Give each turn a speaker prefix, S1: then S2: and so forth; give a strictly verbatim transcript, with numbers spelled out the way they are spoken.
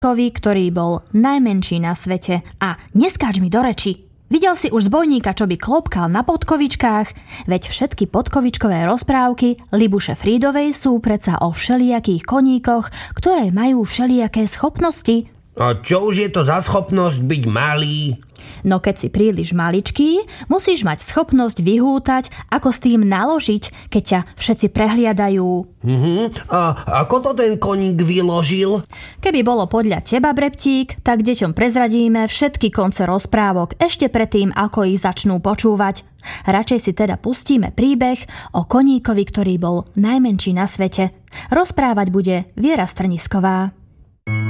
S1: koníkovi, ktorý bol najmenší na svete. A neskáč mi do reči. Videl si už zbojníka, čo by klopkal na podkovičkách? Veď všetky podkovičkové rozprávky Libuše Frídovej sú predsa o všelijakých koníkoch, ktoré majú všelijaké schopnosti.
S2: A čo už je to za schopnosť byť malý?
S1: No keď si príliš maličký, musíš mať schopnosť vyhútať, ako s tým naložiť, keď ťa všetci prehliadajú.
S2: Uh-huh. A ako to ten koník vyložil?
S1: Keby bolo podľa teba, Breptík, tak deťom prezradíme všetky konce rozprávok ešte predtým, ako ich začnú počúvať. Radšej si teda pustíme príbeh o koníkovi, ktorý bol najmenší na svete. Rozprávať bude Viera Strnisková.